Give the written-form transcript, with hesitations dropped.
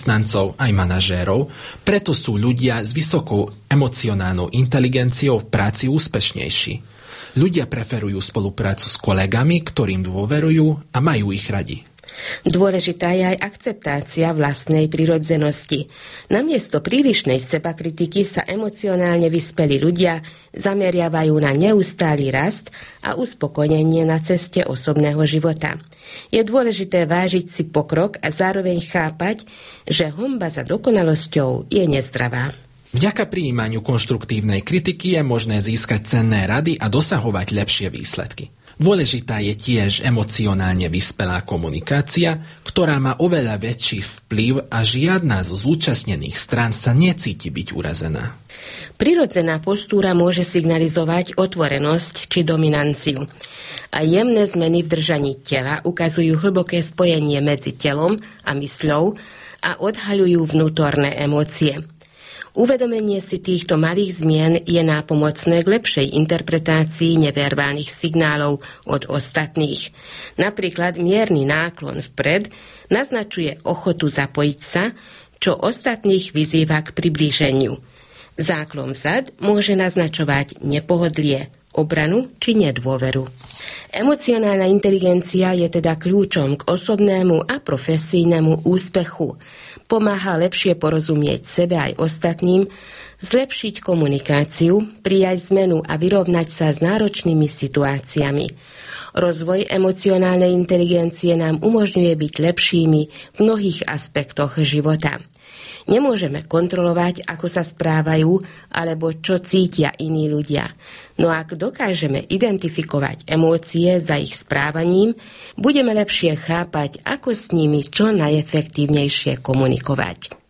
zamestnancov aj manažérov, preto sú ľudia s vysokou emocionálnou inteligenciou v práci úspešnejší. Ľudia preferujú spoluprácu s kolegami, ktorým dôverujú a majú ich radi. Dôležitá je aj akceptácia vlastnej prirodzenosti. Namiesto prílišnej sebakritiky sa emocionálne vyspelí ľudia zameriavajú na neustály rast a uspokojenie na ceste osobného života. Je dôležité vážiť si pokrok a zároveň chápať, že honba za dokonalosťou je nezdravá. Vďaka prijímaniu konštruktívnej kritiky je možné získať cenné rady a dosahovať lepšie výsledky. Dôležitá je tiež emocionálne vyspelá komunikácia, ktorá má oveľa väčší vplyv a žiadna zo zúčastnených strán sa necíti byť urazená. Prirodzená postúra môže signalizovať otvorenosť či dominanciu. A jemné zmeny v držaní tela ukazujú hlboké spojenie medzi telom a mysľou a odhaľujú vnútorné emócie. Uvedomenie si týchto malých zmien je nápomocné k lepšej interpretácii neverbálnych signálov od ostatných. Napríklad mierny náklon vpred naznačuje ochotu zapojiť sa, čo ostatných vyzýva k priblíženiu. Záklon vzad môže naznačovať nepohodlie, obranu či nedôveru. Emocionálna inteligencia je teda kľúčom k osobnému a profesijnému úspechu. Pomáha lepšie porozumieť sebe aj ostatným, zlepšiť komunikáciu, prijať zmenu a vyrovnať sa s náročnými situáciami. Rozvoj emocionálnej inteligencie nám umožňuje byť lepšími v mnohých aspektoch života. Nemôžeme kontrolovať, ako sa správajú alebo čo cítia iní ľudia. No ak dokážeme identifikovať emócie za ich správaním, budeme lepšie chápať, ako s nimi čo najefektívnejšie komunikovať.